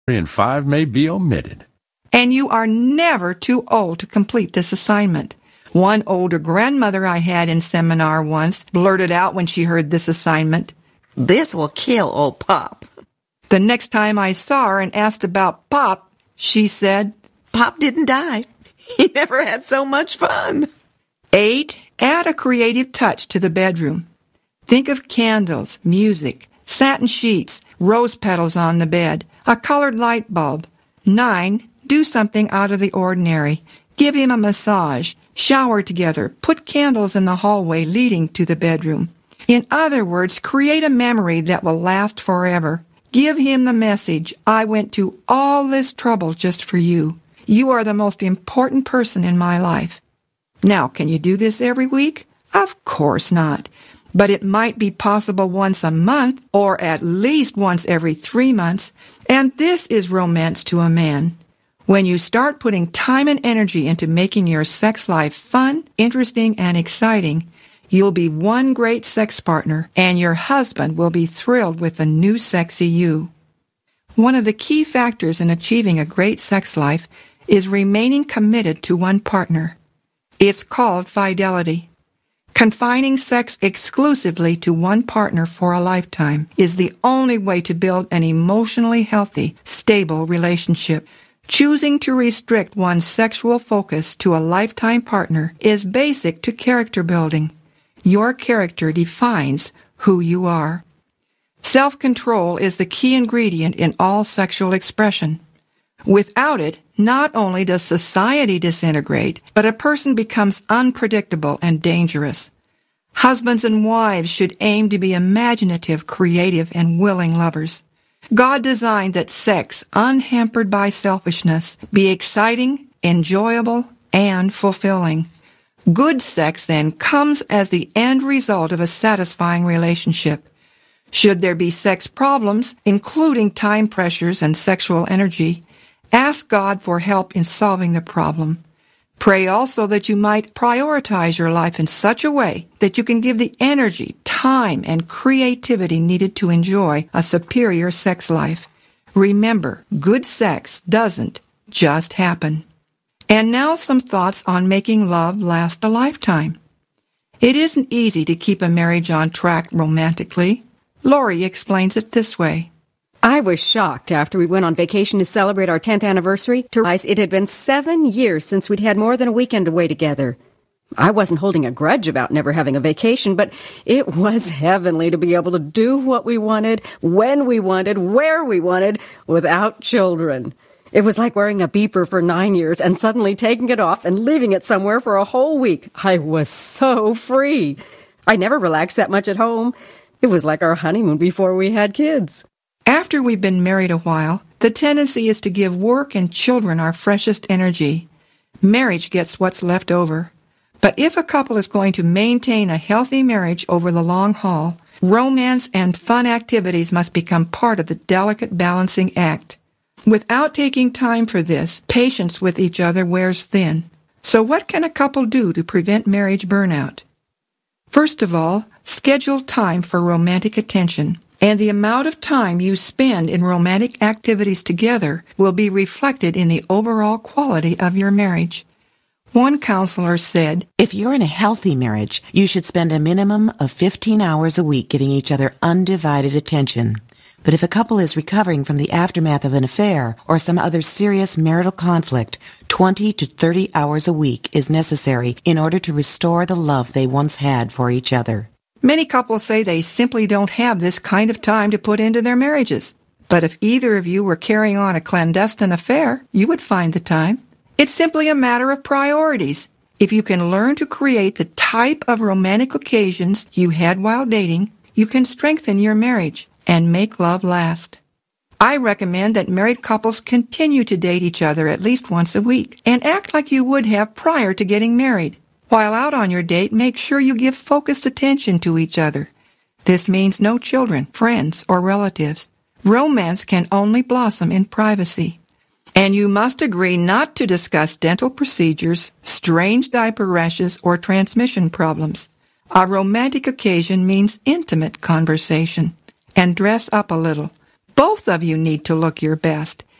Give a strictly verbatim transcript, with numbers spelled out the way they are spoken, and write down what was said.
and five may be omitted. And you are never too old to complete this assignment. One older grandmother I had in seminar once blurted out when she heard this assignment, "This will kill old Pop." The next time I saw her and asked about Pop, she said, "Pop didn't die. He never had so much fun." Eight, add a creative touch to the bedroom. Think of candles, music, satin sheets, rose petals on the bed, a colored light bulb. Nine, do something out of the ordinary. Give him a massage, shower together, put candles in the hallway leading to the bedroom. In other words, create a memory that will last forever. Give him the message, I went to all this trouble just for you. You are the most important person in my life. Now, can you do this every week? Of course not. But it might be possible once a month, or at least once every three months. And this is romance to a man. When you start putting time and energy into making your sex life fun, interesting, and exciting, you'll be one great sex partner, and your husband will be thrilled with the new sexy you. One of the key factors in achieving a great sex life is remaining committed to one partner. It's called fidelity. Confining sex exclusively to one partner for a lifetime is the only way to build an emotionally healthy, stable relationship. Choosing to restrict one's sexual focus to a lifetime partner is basic to character building. Your character defines who you are. Self-control is the key ingredient in all sexual expression. Without it, not only does society disintegrate, but a person becomes unpredictable and dangerous. Husbands and wives should aim to be imaginative, creative, and willing lovers. God designed that sex, unhampered by selfishness, be exciting, enjoyable, and fulfilling. Good sex, then, comes as the end result of a satisfying relationship. Should there be sex problems, including time pressures and sexual energy, ask God for help in solving the problem. Pray also that you might prioritize your life in such a way that you can give the energy, time, and creativity needed to enjoy a superior sex life. Remember, good sex doesn't just happen. And now some thoughts on making love last a lifetime. It isn't easy to keep a marriage on track romantically. Lori explains it this way. I was shocked after we went on vacation to celebrate our tenth anniversary to realize it had been seven years since we'd had more than a weekend away together. I wasn't holding a grudge about never having a vacation, but it was heavenly to be able to do what we wanted, when we wanted, where we wanted, without children. It was like wearing a beeper for nine years and suddenly taking it off and leaving it somewhere for a whole week. I was so free. I never relaxed that much at home. It was like our honeymoon before we had kids. After we've been married a while, the tendency is to give work and children our freshest energy. Marriage gets what's left over. But if a couple is going to maintain a healthy marriage over the long haul, romance and fun activities must become part of the delicate balancing act. Without taking time for this, patience with each other wears thin. So what can a couple do to prevent marriage burnout? First of all, schedule time for romantic attention. And the amount of time you spend in romantic activities together will be reflected in the overall quality of your marriage. One counselor said, "If you're in a healthy marriage, you should spend a minimum of fifteen hours a week giving each other undivided attention. But if a couple is recovering from the aftermath of an affair or some other serious marital conflict, twenty to thirty hours a week is necessary in order to restore the love they once had for each other." Many couples say they simply don't have this kind of time to put into their marriages. But if either of you were carrying on a clandestine affair, you would find the time. It's simply a matter of priorities. If you can learn to create the type of romantic occasions you had while dating, you can strengthen your marriage and make love last. I recommend that married couples continue to date each other at least once a week and act like you would have prior to getting married. While out on your date, make sure you give focused attention to each other. This means no children, friends, or relatives. Romance can only blossom in privacy. And you must agree not to discuss dental procedures, strange diaper rashes, or transmission problems. A romantic occasion means intimate conversation. And dress up a little. Both of you need to look your best.